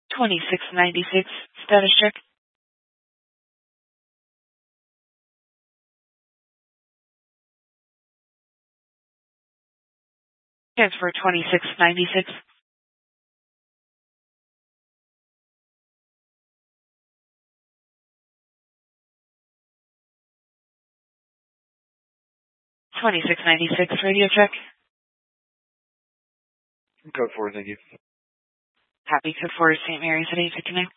2696, status check. Transfer 2696. Radio check. Code 4, thank you. Copy, code 4 is St. Mary's. How do you connect?